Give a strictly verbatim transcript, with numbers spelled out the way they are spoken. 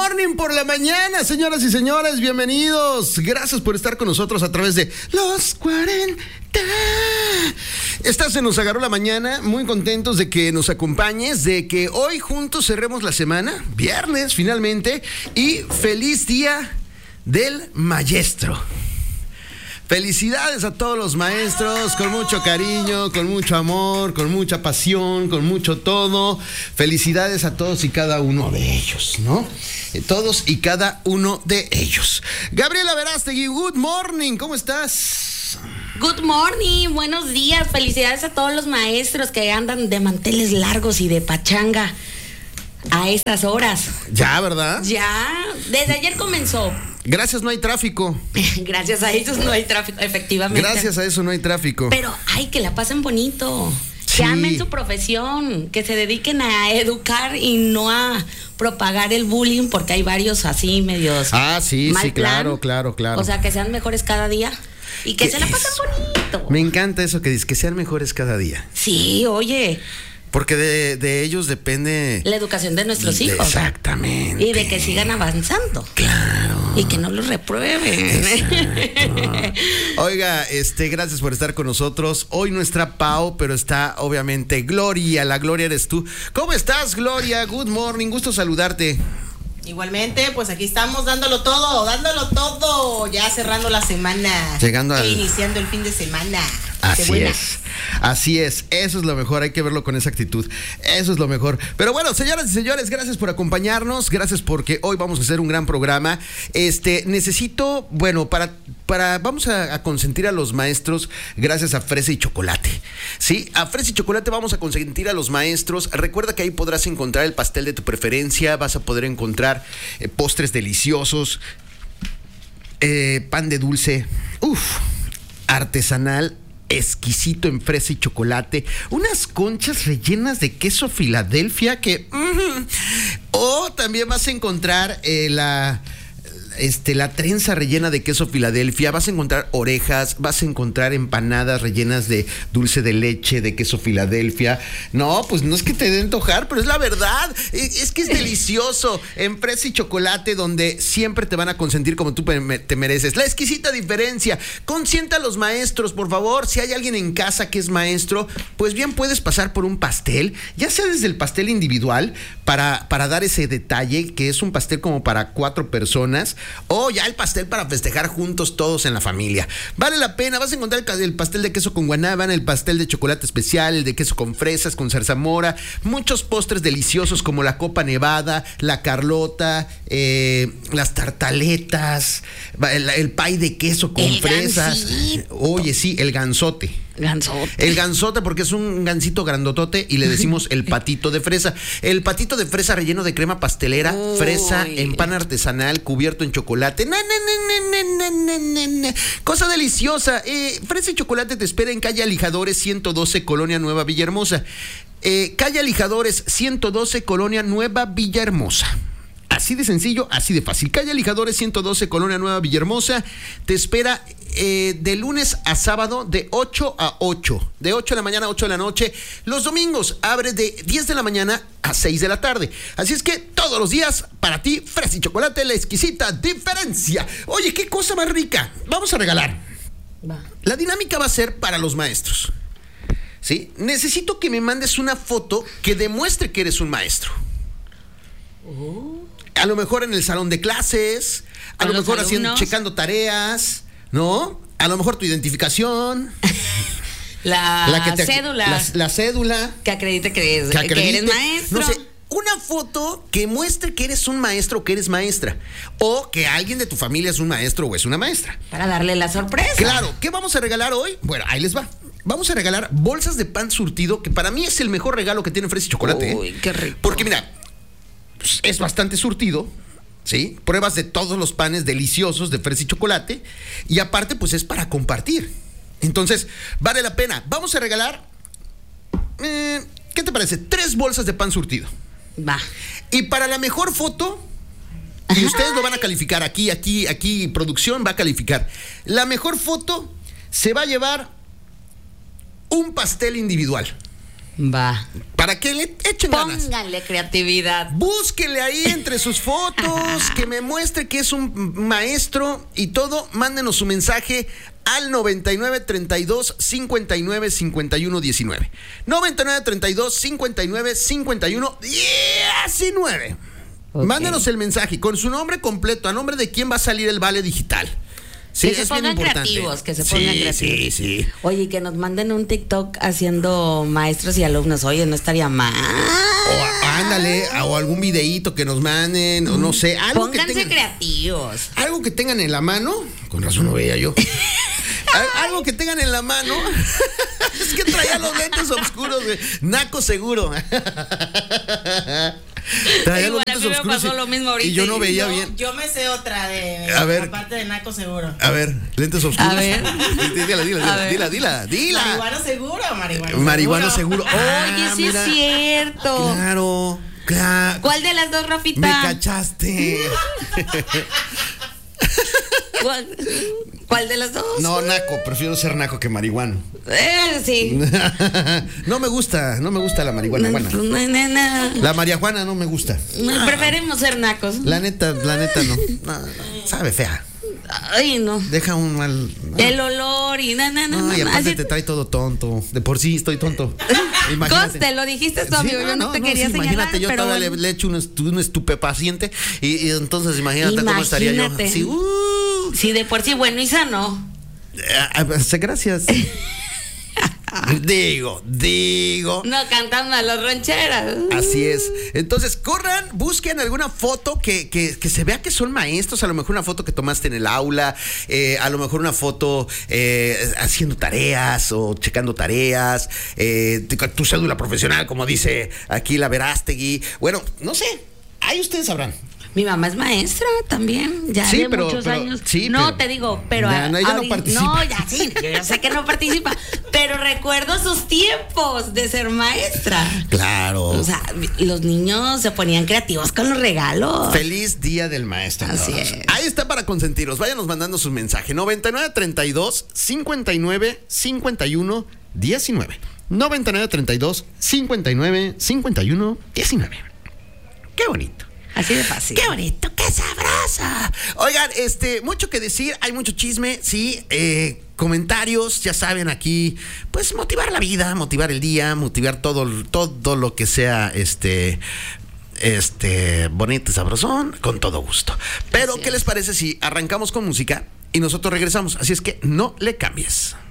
Morning por la mañana, señoras y señores, bienvenidos. Gracias por estar con nosotros a través de Los cuarenta. Esta se nos agarró la mañana, muy contentos de que nos acompañes, de que hoy juntos cerremos la semana, viernes finalmente, y feliz día del maestro. Felicidades a todos los maestros, con mucho cariño, con mucho amor, con mucha pasión, con mucho todo. Felicidades a todos y cada uno de ellos, ¿no? Eh, todos y cada uno de ellos. Gabriela Verástegui, good morning, ¿cómo estás? Good morning, buenos días. Felicidades a todos los maestros que andan de manteles largos y de pachanga a estas horas. Ya, ¿verdad? Ya, desde ayer comenzó. Gracias, no hay tráfico. Gracias a ellos no hay tráfico, efectivamente. Gracias a eso no hay tráfico. Pero, ay, que la pasen bonito. Sí. Que amen su profesión, que se dediquen a educar y no a propagar el bullying, porque hay varios así medios. Ah, sí, mal sí, plan. claro, claro, claro. O sea, que sean mejores cada día y que se la pasen bonito. Me encanta eso que dices, que sean mejores cada día. Sí, oye. Porque de, de ellos depende la educación de nuestros de, hijos. Exactamente. Y de que sigan avanzando. Claro. Y que no los reprueben. Exacto. Oiga, este, gracias por estar con nosotros. Hoy no está Pau, pero está obviamente Gloria. La Gloria eres tú. ¿Cómo estás, Gloria? Good morning, gusto saludarte. Igualmente, pues aquí estamos dándolo todo, dándolo todo, ya cerrando la semana. Llegando al... E iniciando el fin de semana. Así es, así es, eso es lo mejor, hay que verlo con esa actitud, eso es lo mejor. Pero bueno, señoras y señores, gracias por acompañarnos, gracias porque hoy vamos a hacer un gran programa. Este, necesito, bueno, para, para, vamos a, a consentir a los maestros gracias a Fresa y Chocolate, ¿sí? A Fresa y Chocolate vamos a consentir a los maestros. Recuerda que ahí podrás encontrar el pastel de tu preferencia, vas a poder encontrar eh, postres deliciosos, eh, pan de dulce, uff, artesanal, exquisito en fresa y chocolate, unas conchas rellenas de queso Filadelfia que... Mm, o también vas a encontrar eh, la... Este, la trenza rellena de queso Filadelfia, vas a encontrar orejas, vas a encontrar empanadas rellenas de dulce de leche, de queso Filadelfia. No, pues no es que te dé antojar, pero es la verdad, es que es delicioso. En fresa y chocolate, donde siempre te van a consentir como tú te mereces. La exquisita diferencia. Consienta a los maestros, por favor. Si hay alguien en casa que es maestro, pues bien puedes pasar por un pastel, ya sea desde el pastel individual, para, para dar ese detalle, que es un pastel como para cuatro personas, o ya el pastel para festejar juntos todos en la familia. Vale la pena, vas a encontrar el pastel de queso con guanábana, el pastel de chocolate especial, el de queso con fresas, con zarzamora, muchos postres deliciosos como la copa nevada, la carlota, eh, las tartaletas, el, el pay de queso con el fresas. Gansito. Oye, sí, el gansote. Gansote. El gansote, porque es un gansito grandotote y le decimos el patito de fresa. El patito de fresa relleno de crema pastelera, uy, fresa en pan artesanal, cubierto en chocolate. Na, na, na, na, na, na, na. Cosa deliciosa. Eh, fresa y chocolate te espera en calle Alijadores ciento doce, Colonia Nueva Villahermosa. Eh, calle Alijadores ciento doce, Colonia Nueva Villahermosa. Así de sencillo, así de fácil. Calle Alijadores ciento doce, Colonia Nueva Villahermosa. Te espera eh, de lunes a sábado de ocho a ocho. De ocho de la mañana a ocho de la noche. Los domingos abre de diez de la mañana a seis de la tarde. Así es que todos los días, para ti, fresa y chocolate, la exquisita diferencia. Oye, qué cosa más rica. Vamos a regalar. Va. La dinámica va a ser para los maestros, ¿sí? Necesito que me mandes una foto que demuestre que eres un maestro. Oh. A lo mejor en el salón de clases, a lo mejor haciendo, checando tareas, ¿no? A lo mejor tu identificación. La, la que te, cédula. La, la cédula. Que acredite que eres, que, acredite, que eres maestro. No sé, una foto que muestre que eres un maestro o que eres maestra. O que alguien de tu familia es un maestro o es una maestra. Para darle la sorpresa. Claro, ¿qué vamos a regalar hoy? Bueno, ahí les va. Vamos a regalar bolsas de pan surtido, que para mí es el mejor regalo que tiene Fresa y Chocolate. Uy, ¿eh? Qué rico. Porque mira, pues es bastante surtido, ¿sí? Pruebas de todos los panes deliciosos de Fresa y Chocolate. Y aparte, pues es para compartir. Entonces, vale la pena. Vamos a regalar, eh, ¿qué te parece? Tres bolsas de pan surtido. Va. Y para la mejor foto, y ustedes lo van a calificar aquí, aquí, aquí, producción va a calificar. La mejor foto se va a llevar un pastel individual. Va. Para que le echen ganas. Pónganle creatividad. Búsquenle ahí entre sus fotos, que me muestre que es un maestro y todo. Mándenos su mensaje al noventa y nueve, treinta y dos, cincuenta y nueve, cincuenta y uno, diecinueve. noventa y nueve, treinta y dos, cincuenta y nueve, cincuenta y uno, diecinueve. Okay. Mándenos el mensaje con su nombre completo, a nombre de quién va a salir el vale digital. Sí, que se pongan creativos, que se pongan sí, creativos. Sí, sí. Oye, que nos manden un TikTok haciendo maestros y alumnos. Oye, no estaría mal. O ándale, o algún videíto que nos manden, o no sé. Algo Pónganse que tengan, creativos. Algo que tengan en la mano. Con razón no veía yo. Algo que tengan en la mano. Es que traía los lentes oscuros, güey. Naco seguro. Traía Igual, los a lentes mí me oscuros pasó y, lo mismo ahorita. y yo no veía yo, bien. Yo me sé otra de, a ver, aparte de Naco seguro. A ver, lentes oscuros. A ver. Dila, dila, dila, dila, dila, dila. Marihuana seguro, marihuana, marihuana seguro. Oye, Ah, sí mira. es cierto. Claro, claro. ¿Cuál de las dos, Rafita? Me cachaste. ¿Cuál, ¿Cuál de las dos? No, naco, prefiero ser naco que marihuana. Eh, sí. No me gusta, no me gusta la marihuana. No, Buena. no, no, no. La marihuana no me gusta. Preferimos ser nacos. La neta, la neta no. No, no, sabe fea. Ay, no. Deja un mal. No. El olor y na, na, na, No, y na, aparte así- te trae todo tonto. De por sí estoy tonto. Imagínate. Conste, lo dijiste tú, amigo. Sí, yo no, te quería sí, señalar, imagínate, yo pero todavía bueno. le, le echo un, estu- un estupefaciente y, y entonces imagínate, cómo estaría yo. Imagínate. Sí, uh, Sí, de por sí bueno y sano. eh, eh, gracias. Digo, digo. No cantando a los rancheras. Así es. Entonces, corran, busquen alguna foto que, que, que se vea que son maestros. A lo mejor una foto que tomaste en el aula. Eh, a lo mejor una foto eh, haciendo tareas o checando tareas. Eh, tu cédula profesional, como dice aquí la Verástegui. Bueno, no sé. Ahí ustedes sabrán. Mi mamá es maestra también, ya Sí, de pero- muchos pero- años. sí, no, pero- te digo, pero Ya, no, ella no ahori- participa. No, ya sí, yo ya sé que no participa, pero recuerdo sus tiempos de ser maestra. Claro. O sea, los niños se ponían creativos con los regalos. Feliz Día del Maestro. Así todos. es. Ahí está para consentiros. Váyanos mandando su mensaje. noventa y nueve, treinta y dos, cincuenta y nueve, cincuenta y uno, diecinueve. noventa y nueve, treinta y dos, cincuenta y nueve, cincuenta y uno, diecinueve. Qué bonito. Así de fácil. Qué bonito, qué sabrosa. Oigan, este, mucho que decir, hay mucho chisme, sí, eh, comentarios, ya saben, aquí, pues motivar la vida, motivar el día, motivar todo, todo lo que sea, este, este, bonito y sabrosón, con todo gusto. Pero, Así ¿qué es. les parece si arrancamos con música y nosotros regresamos? Así es que no le cambies.